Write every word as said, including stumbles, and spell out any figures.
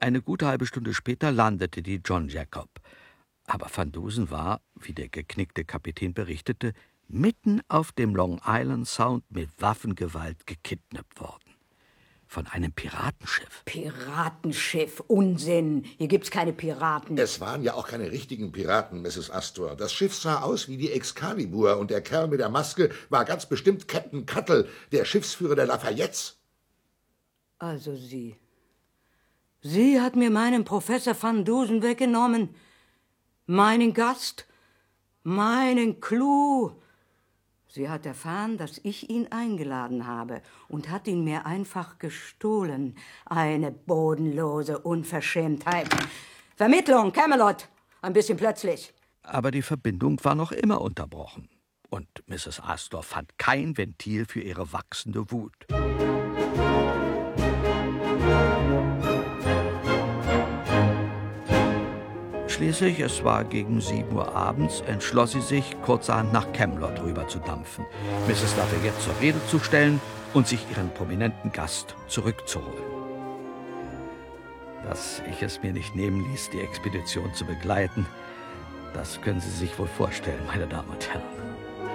Eine gute halbe Stunde später landete die John Jacob. Aber Van Dusen war, wie der geknickte Kapitän berichtete, mitten auf dem Long Island Sound mit Waffengewalt gekidnappt worden. Von einem Piratenschiff. Piratenschiff? Unsinn. Hier gibt's keine Piraten. Es waren ja auch keine richtigen Piraten, Misses Astor. Das Schiff sah aus wie die Excalibur und der Kerl mit der Maske war ganz bestimmt Captain Cuttle, der Schiffsführer der Lafayettes. Also sie. Sie hat mir meinen Professor Van Dusen weggenommen. Meinen Gast. Meinen Clou. Sie hat erfahren, dass ich ihn eingeladen habe und hat ihn mir einfach gestohlen. Eine bodenlose Unverschämtheit. Vermittlung, Camelot. Ein bisschen plötzlich. Aber die Verbindung war noch immer unterbrochen. Und Misses Astor fand kein Ventil für ihre wachsende Wut. Schließlich, es war gegen sieben Uhr abends, entschloss sie sich, kurzerhand nach Camelot rüber zu dampfen, Misses Lafayette zur Rede zu stellen und sich ihren prominenten Gast zurückzuholen. Dass ich es mir nicht nehmen ließ, die Expedition zu begleiten, das können Sie sich wohl vorstellen, meine Damen und Herren.